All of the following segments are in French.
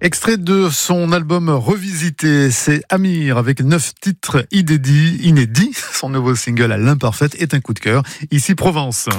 Extrait de son album Revisité, c'est Amir avec 9 titres inédits. Son nouveau single à l'imparfaite est un coup de cœur. Ici Provence.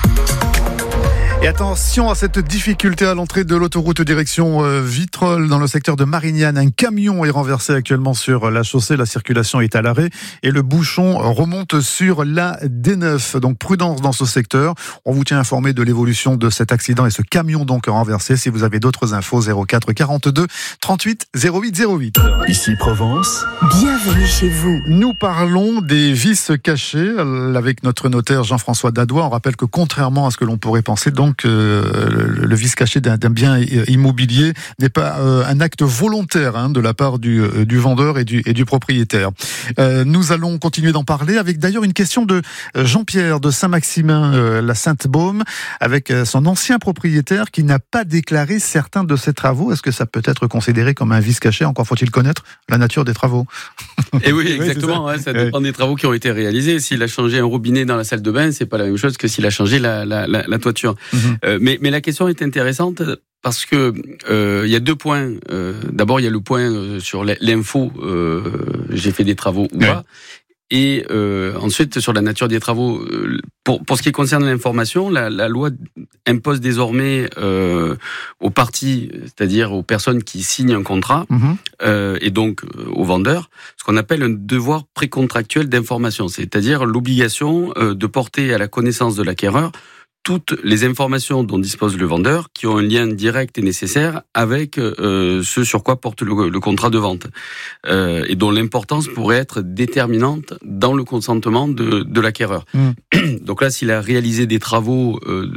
Et attention à cette difficulté à l'entrée de l'autoroute direction Vitrolles dans le secteur de Marignane. Un camion est renversé actuellement sur la chaussée. La circulation est à l'arrêt et le bouchon remonte sur la D9. Donc prudence dans ce secteur. On vous tient informé de l'évolution de cet accident et ce camion donc renversé. Si vous avez d'autres infos, 04 42 38 08 08. Ici Provence. Bienvenue chez vous. Nous parlons des vices cachés avec notre notaire Jean-François Dadois. On rappelle que contrairement à ce que l'on pourrait penser, donc le vice caché d'un bien immobilier n'est pas un acte volontaire de la part du vendeur et du propriétaire. Nous allons continuer d'en parler avec d'ailleurs une question de Jean-Pierre de Saint-Maximin, la Sainte-Baume, avec son ancien propriétaire qui n'a pas déclaré certains de ses travaux. Est-ce que ça peut être considéré comme un vice caché? Encore faut-il connaître la nature des travaux. Et oui, exactement. Ça dépend des travaux qui ont été réalisés. S'il a changé un robinet dans la salle de bain, c'est pas la même chose que s'il a changé la toiture. Mais la question est intéressante parce que il y a 2 points. D'abord, il y a le point sur l'info. J'ai fait des travaux ou pas. Et ensuite, sur la nature des travaux, pour ce qui concerne l'information, la loi impose désormais aux parties, c'est-à-dire aux personnes qui signent un contrat, et donc aux vendeurs, ce qu'on appelle un devoir précontractuel d'information, c'est-à-dire l'obligation de porter à la connaissance de l'acquéreur toutes les informations dont dispose le vendeur qui ont un lien direct et nécessaire avec ce sur quoi porte le contrat de vente et dont l'importance pourrait être déterminante dans le consentement de l'acquéreur. Donc là, s'il a réalisé des travaux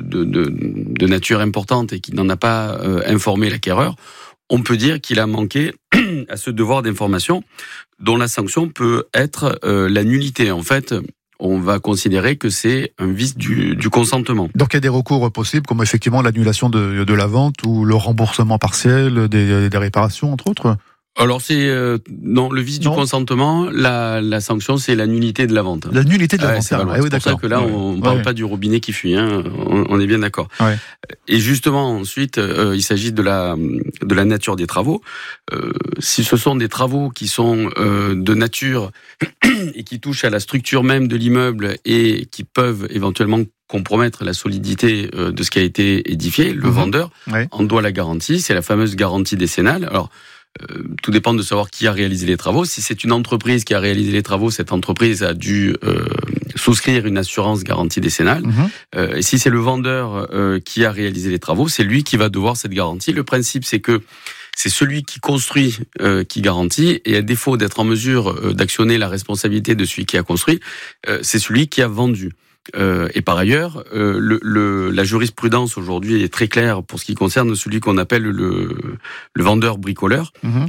de nature importante et qu'il n'en a pas informé l'acquéreur, on peut dire qu'il a manqué à ce devoir d'information dont la sanction peut être la nullité. En fait, on va considérer que c'est un vice du consentement. Donc il y a des recours possibles, comme effectivement l'annulation de la vente ou le remboursement partiel des réparations, entre autres. Alors c'est non, le vice du consentement, la sanction c'est la nullité de la vente. La nullité de la vente. C'est pour ça que là on parle pas du robinet qui fuit, on est bien d'accord. Ouais. Et justement ensuite il s'agit de la nature des travaux. Si ce sont des travaux qui sont de nature et qui touchent à la structure même de l'immeuble et qui peuvent éventuellement compromettre la solidité de ce qui a été édifié, le vendeur en doit la garantie. C'est la fameuse garantie décennale. Alors tout dépend de savoir qui a réalisé les travaux. Si c'est une entreprise qui a réalisé les travaux, cette entreprise a dû souscrire une assurance garantie décennale. Et si c'est le vendeur qui a réalisé les travaux, c'est lui qui va devoir cette garantie. Le principe, c'est que c'est celui qui construit qui garantit, et à défaut d'être en mesure d'actionner la responsabilité de celui qui a construit, c'est celui qui a vendu. Et par ailleurs, la jurisprudence aujourd'hui est très claire pour ce qui concerne celui qu'on appelle le vendeur bricoleur.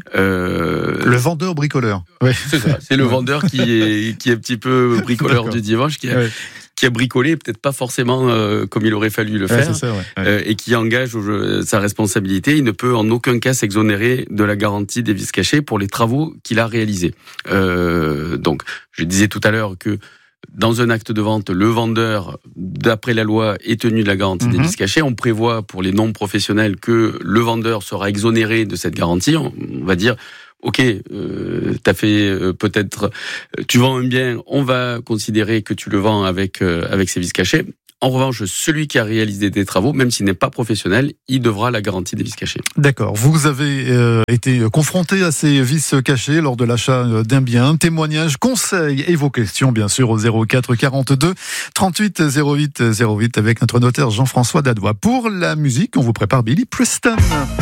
Le vendeur bricoleur. Oui. C'est ça. C'est le vendeur qui est un petit peu bricoleur du dimanche, qui a bricolé, peut-être pas forcément comme il aurait fallu le faire, c'est ça, et qui engage sa responsabilité. Il ne peut en aucun cas s'exonérer de la garantie des vices cachés pour les travaux qu'il a réalisés. Donc, je disais tout à l'heure que dans un acte de vente, le vendeur, d'après la loi, est tenu de la garantie des vices cachés. On prévoit pour les non-professionnels que le vendeur sera exonéré de cette garantie. On va dire, ok, t'as fait peut-être, tu vends un bien, on va considérer que tu le vends avec ses vices cachés. En revanche, celui qui a réalisé des travaux, même s'il n'est pas professionnel, il devra la garantie des vices cachés. D'accord. Vous avez été confronté à ces vices cachés lors de l'achat d'un bien. Témoignages, conseils et vos questions, bien sûr, au 04 42 38 08 08 avec notre notaire Jean-François Dadois. Pour la musique, on vous prépare Billy Preston.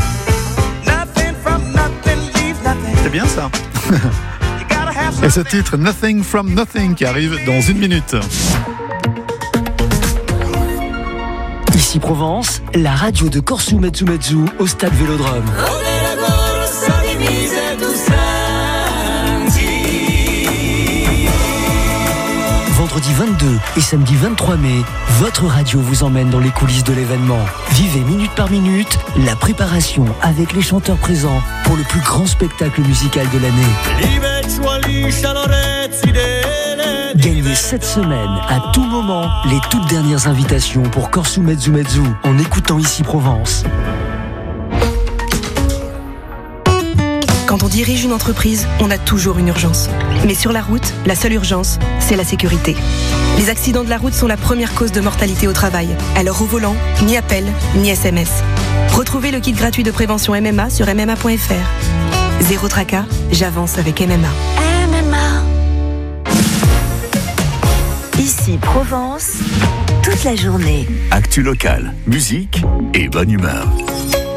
C'est bien ça. Et ce titre, Nothing from Nothing, qui arrive dans 1 minute. Ici Provence, la radio de Corsu Metsu au stade Vélodrome. Vendredi 22 et samedi 23 mai, votre radio vous emmène dans les coulisses de l'événement. Vivez minute par minute la préparation avec les chanteurs présents pour le plus grand spectacle musical de l'année. Gagnez cette semaine, à tout moment, les toutes dernières invitations pour Corsu Metsu en écoutant Ici Provence. dirige une entreprise, on a toujours une urgence. Mais sur la route, la seule urgence, c'est la sécurité. Les accidents de la route sont la première cause de mortalité au travail. Alors au volant, ni appel, ni SMS. Retrouvez le kit gratuit de prévention MMA sur MMA.fr. Zéro tracas, j'avance avec MMA. MMA. Ici Provence, toute la journée. Actu locale, musique et bonne humeur.